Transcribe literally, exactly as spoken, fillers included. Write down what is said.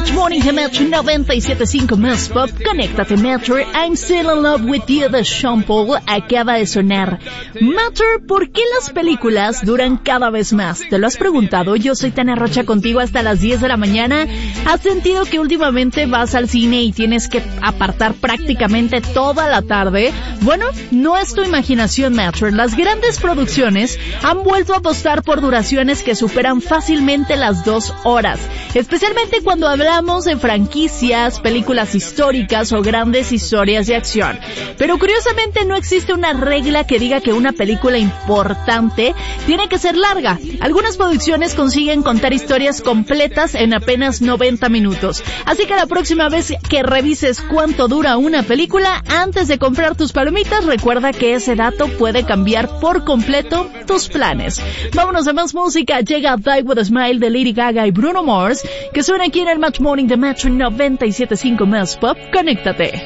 Match Morning de Metro noventa y siete punto cinco más Pop. Conéctate, Metro. I'm still in love with you de Sean Paul acaba de sonar. Metro, ¿por qué las películas duran cada vez más? ¿Te lo has preguntado? Yo soy Tania Rocha contigo hasta las diez de la mañana. ¿Has sentido que últimamente vas al cine y tienes que apartar prácticamente toda la tarde? Bueno, no es tu imaginación, Metro. Las grandes producciones han vuelto a apostar por duraciones que superan fácilmente las dos horas, especialmente cuando hablamos de franquicias, películas históricas o grandes historias de acción. Pero curiosamente no existe una regla que diga que una película importante tiene que ser larga. Algunas producciones consiguen contar historias completas en apenas noventa minutos. Así que la próxima vez que revises cuánto dura una película, antes de comprar tus palomitas, recuerda que ese dato puede cambiar por completo tus planes. Vámonos a más música. Llega Die With A Smile de Lady Gaga y Bruno Mars, que suena aquí en el Match Morning de Metro noventa y siete punto cinco más Pop. Conéctate.